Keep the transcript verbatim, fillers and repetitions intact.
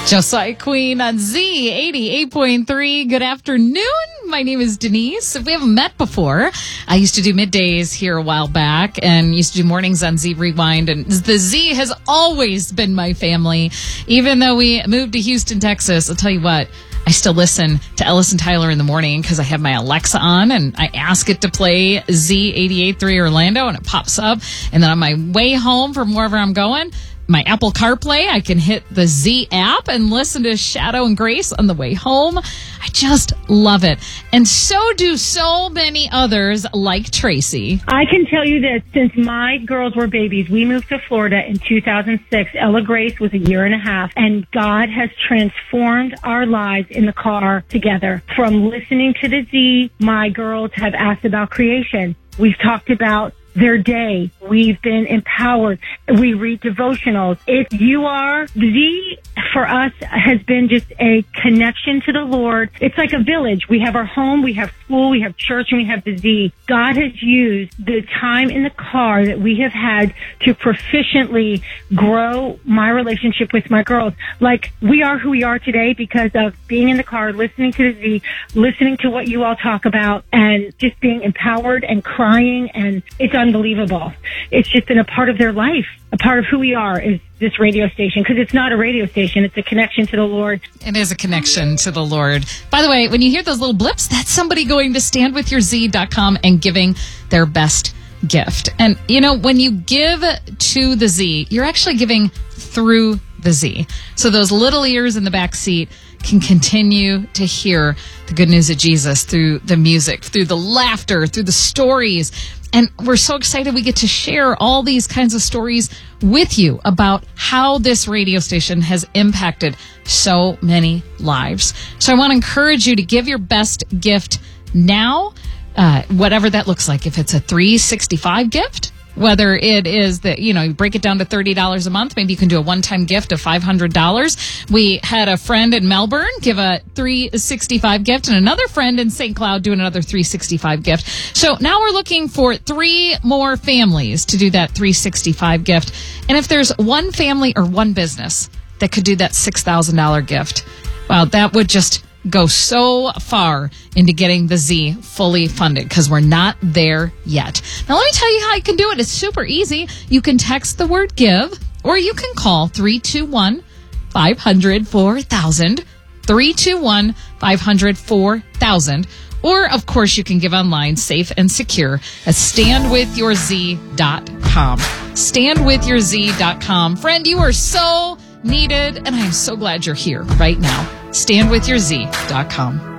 Josiah Queen on Z eighty-eight point three. Good afternoon. My name is Denise. If we haven't met before, I used to do middays here a while back and used to do mornings on Z Rewind. And the Z has always been my family. Even though we moved to Houston, Texas, I'll tell you what, I still listen to Ellis and Tyler in the morning because I have my Alexa on and I ask it to play Z eighty-eight point three Orlando and it pops up. And then on my way home from wherever I'm going, my Apple CarPlay, I can hit the Z app and listen to Shadow and Grace on the way home. I just love it. And so do so many others like Tracy. I can tell you that since my girls were babies, we moved to Florida in two thousand six. Ella Grace was a year and a half, and God has transformed our lives in the car together. From listening to the Z, my girls have asked about creation. We've talked about their day. We've been empowered. We read devotionals. If you are, Z for us has been just a connection to the Lord. It's like a village. We have our home, we have school, we have church, and we have the Z. God has used the time in the car that we have had to proficiently grow my relationship with my girls. Like, we are who we are today because of being in the car, listening to the Z, listening to what you all talk about, and just being empowered and crying, and it's unbelievable. It's just been a part of their life. A part of who we are is this radio station, because it's not a radio station. It's a connection to the Lord. It is a connection to the Lord. By the way, when you hear those little blips, that's somebody going to stand with your Z dot com and giving their best gift. And, you know, when you give to the Z, you're actually giving through the Z. So those little ears in the back seat can continue to hear the good news of Jesus through the music, through the laughter, through the stories. And we're so excited we get to share all these kinds of stories with you about how this radio station has impacted so many lives. So I want to encourage you to give your best gift now, uh, whatever that looks like. If it's a three sixty-five gift, whether it is that, you know, you break it down to thirty dollars a month, maybe you can do a one-time gift of five hundred dollars. We had a friend in Melbourne give a three sixty-five gift and another friend in Saint Cloud do another three sixty-five gift. So now we're looking for three more families to do that three sixty-five gift. And if there's one family or one business that could do that six thousand dollars gift, well, that would just go so far into getting the Z fully funded because we're not there yet. Now, let me tell you how you can do it. It's super easy. You can text the word give, or you can call three two one, five hundred, four thousand, three two one, five hundred, four thousand. Or, of course, you can give online, safe and secure, at stand with your Z dot com. stand with your Z dot com. Friend, you are so needed, and I'm so glad you're here right now. stand with your Z dot com.